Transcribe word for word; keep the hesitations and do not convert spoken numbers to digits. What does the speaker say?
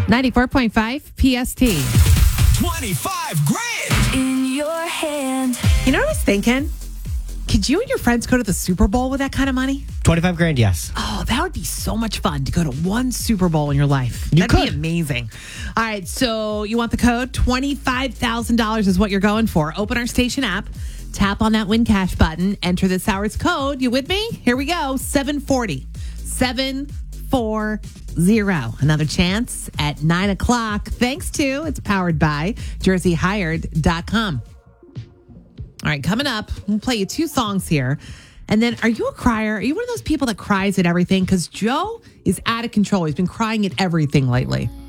ninety-four point five P S T. twenty-five grand in your hand. You know what I was thinking? Could you and your friends go to the Super Bowl with that kind of money? twenty-five grand, yes. Oh, that would be so much fun to go to one Super Bowl in your life. You That'd could. be amazing. All right, so you want the code? twenty-five thousand dollars is what you're going for. Open our station app, tap on that Win Cash button, enter this hour's code. You with me? Here we go. seven forty. seven forty. Another chance at nine o'clock. Thanks to, it's powered by jersey hired dot com. All right, coming up, we'll play you two songs here. And then, are you a crier? Are you one of those people that cries at everything? Because Joe is out of control. He's been crying at everything lately.